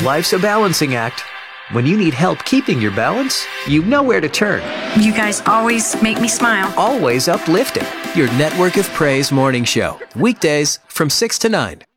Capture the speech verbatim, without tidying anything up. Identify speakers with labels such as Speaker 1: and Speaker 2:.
Speaker 1: Life's a balancing act. When you need help keeping your balance, you know where to turn.
Speaker 2: You guys always make me smile.
Speaker 1: Always uplifting.
Speaker 3: Your Network of Praise morning show. Weekdays from six to nine.